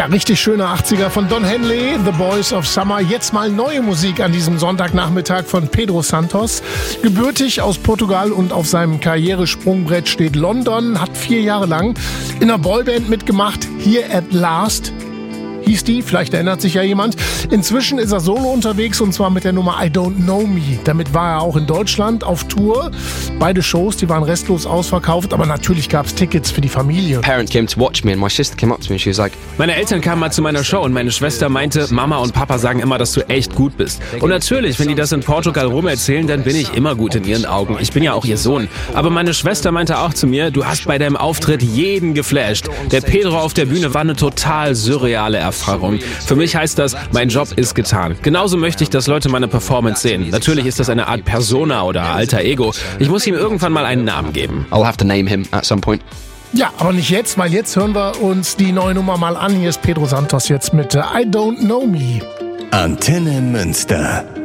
Ja, richtig schöne 80er von Don Henley, The Boys of Summer. Jetzt mal neue Musik an diesem Sonntagnachmittag von Pedro Santos. Gebürtig aus Portugal und auf seinem Karrieresprungbrett steht London, hat 4 Jahre lang in einer Boyband mitgemacht, Here at Last hieß die, vielleicht erinnert sich ja jemand. Inzwischen ist er solo unterwegs und zwar mit der Nummer I Don't Know Me. Damit war er auch in Deutschland auf Tour. Beide Shows, die waren restlos ausverkauft, aber natürlich gab es Tickets für die Familie. Meine Eltern kamen mal zu meiner Show und meine Schwester meinte, Mama und Papa sagen immer, dass du echt gut bist. Und natürlich, wenn die das in Portugal rumerzählen, dann bin ich immer gut in ihren Augen. Ich bin ja auch ihr Sohn. Aber meine Schwester meinte auch zu mir, du hast bei deinem Auftritt jeden geflasht. Der Pedro auf der Bühne war eine total surreale Erfahrung. Für mich heißt das, mein Job ist getan. Genauso möchte ich, dass Leute meine Performance sehen. Natürlich ist das eine Art Persona oder alter Ego. Ich muss ihm irgendwann mal einen Namen geben. I'll have to name him at some point. Ja, aber nicht jetzt, weil jetzt hören wir uns die neue Nummer mal an. Hier ist Pedro Santos jetzt mit I Don't Know Me. Antenne Münster.